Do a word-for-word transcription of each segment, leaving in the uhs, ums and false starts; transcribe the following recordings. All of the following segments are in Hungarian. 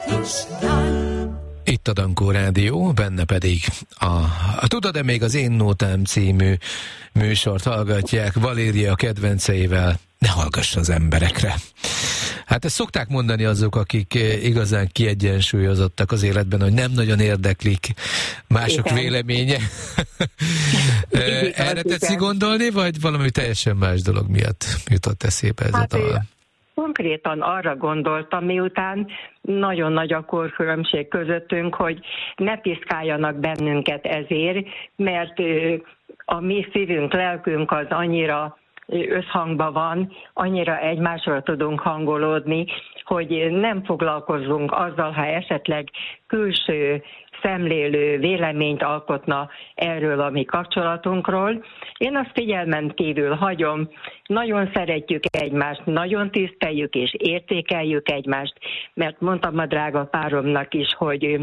Itt a Dankó Rádió, benne pedig a, a Tudod-e még az Én Nótám című műsort hallgatják Valéria kedvenceivel. Ne hallgass az emberekre. Hát ezt szokták mondani azok, akik igazán kiegyensúlyozottak az életben, hogy nem nagyon érdeklik mások igen. véleménye. Erre tetszik gondolni, vagy valami teljesen más dolog miatt jutott eszébe ez hát a dal? Konkrétan arra gondoltam, miután nagyon nagy a korkülönbség közöttünk, hogy ne piszkáljanak bennünket ezért, mert a mi szívünk, lelkünk az annyira összhangban van, annyira egymásra tudunk hangolódni, hogy nem foglalkozzunk azzal, ha esetleg külső szemlélő véleményt alkotna erről a mi kapcsolatunkról. Én azt figyelmen kívül hagyom, nagyon szeretjük egymást, nagyon tiszteljük és értékeljük egymást, mert mondtam a drága páromnak is, hogy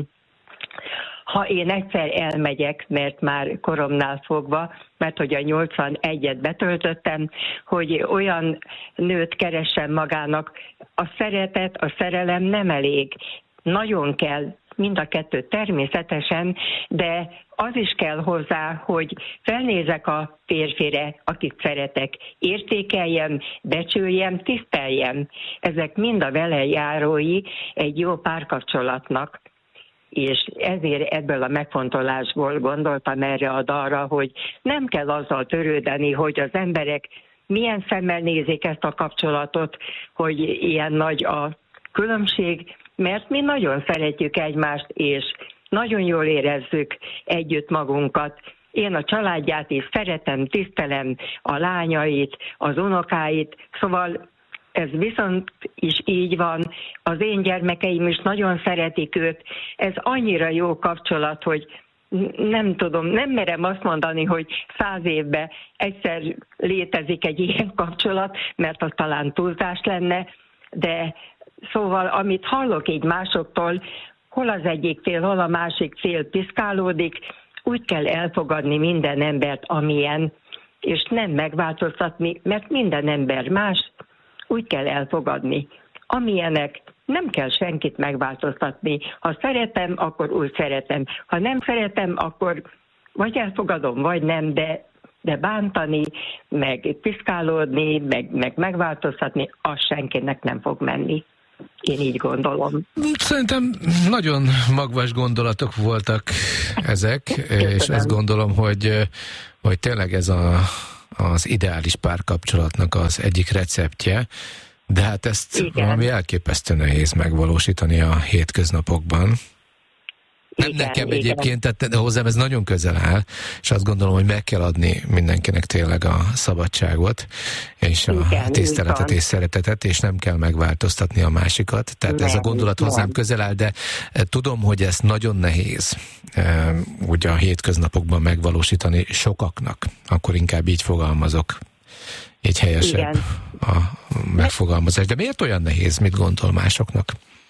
ha én egyszer elmegyek, mert már koromnál fogva, mert hogy a nyolcvanegyet betöltöttem, hogy olyan nőt keressen magának, a szeretet, a szerelem nem elég. Nagyon kell, mind a kettő természetesen, de az is kell hozzá, hogy felnézek a férfire, akit szeretek, értékeljem, becsüljem, tiszteljem. Ezek mind a vele járói egy jó párkapcsolatnak. És ezért ebből a megfontolásból gondoltam erre a dalra, hogy nem kell azzal törődni, hogy az emberek milyen szemmel nézik ezt a kapcsolatot, hogy ilyen nagy a különbség, mert mi nagyon szeretjük egymást, és nagyon jól érezzük együtt magunkat. Én a családját is szeretem, tisztelem, a lányait, az unokáit, szóval ez viszont is így van, az én gyermekeim is nagyon szeretik őt, ez annyira jó kapcsolat, hogy nem tudom, nem merem azt mondani, hogy száz évben egyszer létezik egy ilyen kapcsolat, mert az talán túlzás lenne, de szóval amit hallok így másoktól, hol az egyik fél, hol a másik fél piszkálódik, úgy kell elfogadni minden embert, amilyen, és nem megváltoztatni, mert minden ember más, úgy kell elfogadni. Amilyenek, nem kell senkit megváltoztatni. Ha szeretem, akkor úgy szeretem. Ha nem szeretem, akkor vagy elfogadom, vagy nem, de, de bántani, meg piszkálódni, meg, meg megváltoztatni, az senkinek nem fog menni. Én így gondolom. Szerintem nagyon magvas gondolatok voltak ezek, köszönöm. És azt gondolom, hogy, hogy tényleg ez a az ideális párkapcsolatnak az egyik receptje, de hát ezt igen. valami elképesztő nehéz megvalósítani a hétköznapokban. Nem igen, nekem igen. egyébként, tehát hozzám ez nagyon közel áll, és azt gondolom, hogy meg kell adni mindenkinek tényleg a szabadságot, és a igen, tiszteletet és szeretetet, és nem kell megváltoztatni a másikat. Tehát nem, ez a gondolat hozzám nem. közel áll, de tudom, hogy ez nagyon nehéz ugye a hétköznapokban megvalósítani sokaknak. Akkor inkább így fogalmazok. Így helyesebb igen. a megfogalmazás. De miért olyan nehéz, mit gondol másoknak?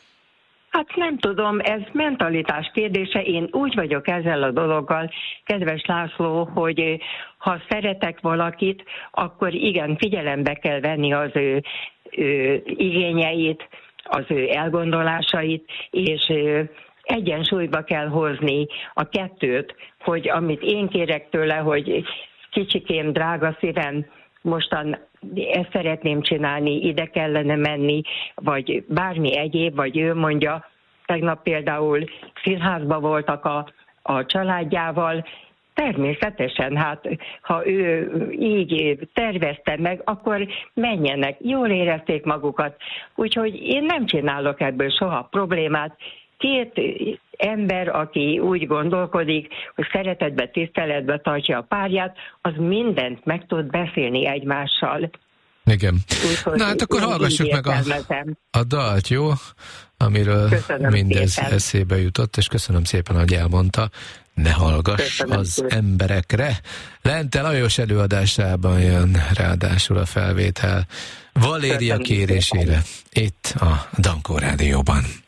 Hát nem tudom, ez mentalitás kérdése. Én úgy vagyok ezzel a dologgal, kedves László, hogy ha szeretek valakit, akkor igen, figyelembe kell venni az ő, ő igényeit, az ő elgondolásait, és egyensúlyba kell hozni a kettőt, hogy amit én kérek tőle, hogy kicsikém, drága szívem, mostan ezt szeretném csinálni, ide kellene menni, vagy bármi egyéb, vagy ő mondja, tegnap például színházba voltak a, a családjával, természetesen, hát ha ő így tervezte meg, akkor menjenek, jól érezték magukat. Úgyhogy én nem csinálok ebből soha problémát. Két ember, aki úgy gondolkodik, hogy szeretetbe, tiszteletbe tartja a párját, az mindent meg tud beszélni egymással. Igen. Úgy, na hát akkor hallgassuk meg a, a dalt, jó? Amiről köszönöm mindez szépen. Eszébe jutott, és köszönöm szépen, hogy elmondta. Ne hallgass köszönöm az szépen. Emberekre. Lente Lajos előadásában jön ráadásul a felvétel Valéria köszönöm kérésére. Szépen. Itt a Dankó Rádióban.